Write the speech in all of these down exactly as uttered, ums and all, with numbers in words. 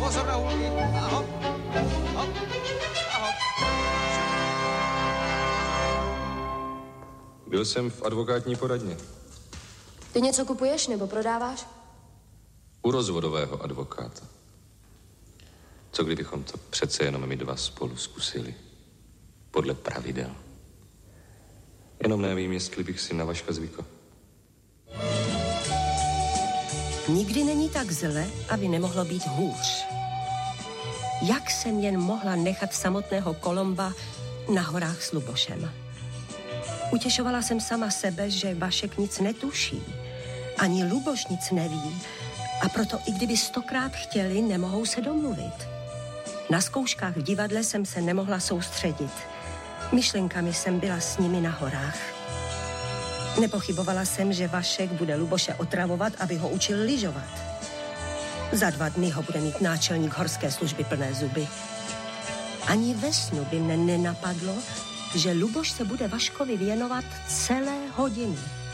pozor na hůlky. A hop, hop, a hop. Byl jsem v advokátní poradně. Ty něco kupuješ nebo prodáváš? U rozvodového advokáta. Co kdybychom to přece jenom my dva spolu zkusili? Podle pravidel. Jenom nevím, jestli bych si na Vaška zvykl. Nikdy není tak zle, aby nemohlo být hůř. Jak jsem jen mohla nechat samotného Kolomba na horách s Lubošem? Utěšovala jsem sama sebe, že Vašek nic netuší. Ani Luboš nic neví. A proto i kdyby stokrát chtěli, nemohou se domluvit. Na zkouškách v divadle jsem se nemohla soustředit. Myšlenkami jsem byla s nimi na horách. Nepochybovala jsem, že Vašek bude Luboše otravovat, aby ho učil lyžovat. Za dva dny ho bude mít náčelník horské služby plné zuby. Ani ve snu by mne nenapadlo, že Luboš se bude Vaškovi věnovat celé hodiny.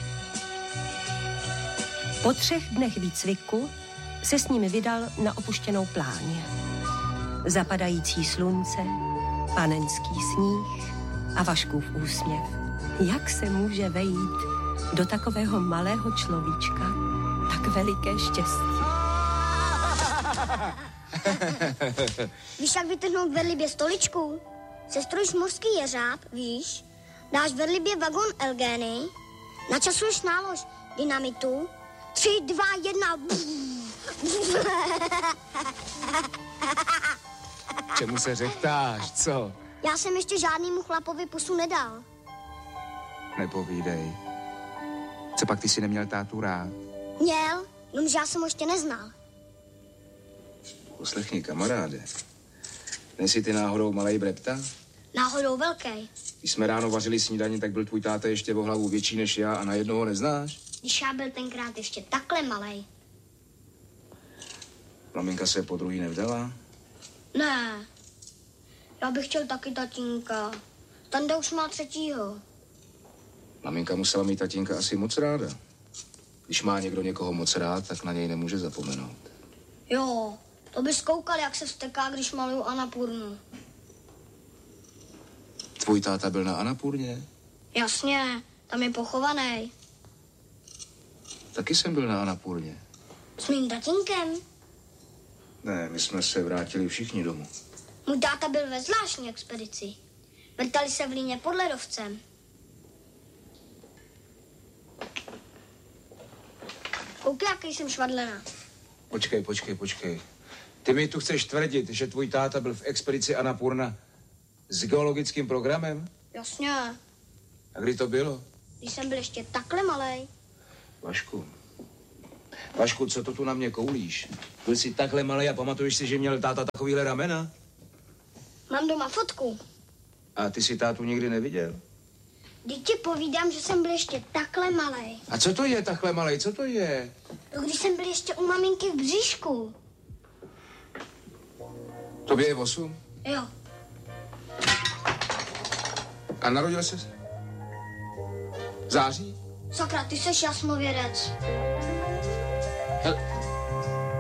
Po třech dnech výcviku se s nimi vydal na opuštěnou pláň. Zapadající slunce, panenský sníh a Vaškův úsměv. Jak se může vejít do takového malého človíčka tak veliké štěstí? Víš, jak vytrhnout vedlibě stoličku? Sestruješ mořský jeřáb, víš? Dáš vedlibě vagon Elgény, načasuješ nálož dynamitu, tři, dva, jedna. Čemu se řechtáš, co? Já jsem ještě žádnému chlapovi pusu nedal. Nepovídej. Co pak ty si neměl tátu rád? Měl, jenomže já jsem ho ještě neznal. Poslechni, kamaráde. Nejsi ty náhodou malej Brepta? Náhodou velký. Když jsme ráno vařili snídani, tak byl tvůj táta ještě o hlavu větší než já a na jednoho neznáš? Když já byl tenkrát ještě takhle malej. Maminka se po druhý nevdala? Ne, já bych chtěl taky tatínka. Tanda už má třetího. Maminka musela mít tatínka asi moc ráda. Když má někdo někoho moc rád, tak na něj nemůže zapomenout. Jo, to bys koukal, jak se vzteká, když maluju Annapurnu. Tvůj táta byl na Annapurně? Jasně, tam je pochovaný. Taky jsem byl na Annapurně. S mým tatínkem? Ne, my jsme se vrátili všichni domů. Můj táta byl ve zvláštní expedici. Vrtali se v líně pod ledovcem. Koukej, jaký jsem švadlena. Počkej, počkej, počkej. Ty mi tu chceš tvrdit, že tvůj táta byl v expedici Annapurna s geologickým programem? Jasně. A kdy to bylo? Když jsem byl ještě takhle malej. Vašku. Vašku, co to tu na mě koulíš? Byl jsi takhle malej a pamatuješ si, že měl táta takovýhle ramena? Mám doma fotku. A ty si tátu nikdy neviděl? Teď ti povídám, že jsem byl ještě takhle malej. A co to je takhle malej? Co to je? To když jsem byl ještě u maminky v bříšku. Tobě je osm? Jo. A narodil jsi? V září? Sakra, ty seš jasnovědec. Hele,